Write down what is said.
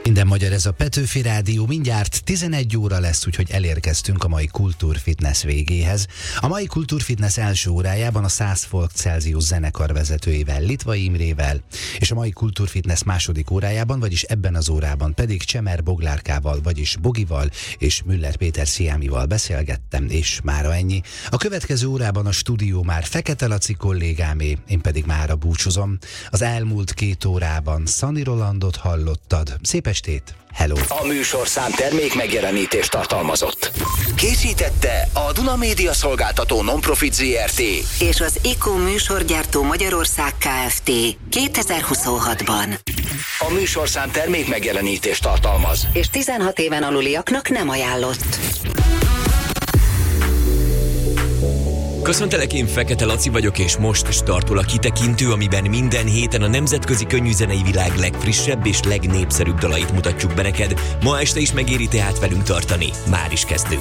Minden magyar, ez a Petőfi Rádió, mindjárt 11 óra lesz, úgyhogy elérkeztünk a mai Kultúrfitness végéhez. A mai Kultúrfitness első órájában a 100 Folk Celsius zenekar vezetőjével, Litvai Imrével, és a mai Kultúrfitness második órájában, vagyis ebben az órában pedig Csemer Boglárkával, vagyis Bogival és Müller Péter Sziámival beszélgettem, és mára ennyi. A következő órában a stúdió már Fekete Laci kollégámé, én pedig mára búcsúzom. Az elmúlt 2 órában Szani Rolandot hallottad. Szép estét, hello! A műsorszám termék megjelenítést tartalmazott. Készítette a Duna Média Szolgáltató Non-Profit Zrt. és az IKO műsorgyártó Magyarország Kft. 2026-ban. A műsorszám termék megjelenítést tartalmaz. És 16 éven aluliaknak nem ajánlott. Köszöntelek, én Fekete Laci vagyok, és most startol a kitekintő, amiben minden héten a nemzetközi könnyűzenei világ legfrissebb és legnépszerűbb dalait mutatjuk be neked. Ma este is megéri tehát velünk tartani. Már is kezdünk.